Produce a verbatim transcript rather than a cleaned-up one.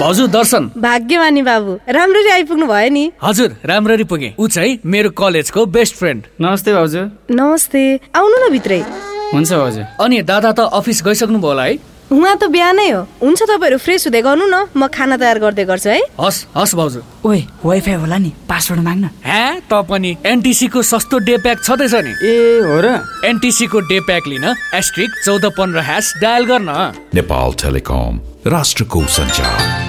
हजुर दर्शन। भाग्यमानी बाबु, राम्ररी आइपुग्नु भयो नि। हजुर राम्ररी पुगे। ऊ चाहिँ मेरो कलेजको बेस्ट फ्रेन्ड। नमस्ते भाउजू। नमस्ते, आउनु न भित्रै। हुन्छ भाउजू। अनि दादा त अफिस गइसक्नु भयो होला है? उहाँ त बिहानै हो। हुन्छ तपाईँहरू फ्रेस हुँदै गर्नु न, म खाना तयार गर्दै गर्छु है। हस् हस् भाउजू। ओए वाइफाई होला नि, पासवर्ड माग्न। ह्या त पनि एनटिसी को सस्तो डे प्याक छँदैछ नि। ए हो र? एनटिसी को डे प्याक लिन एस्ट्रिक चौध पन्ध्र ह्यास डायल गर्न। नेपाल टेलिकम, राष्ट्रको सञ्चार।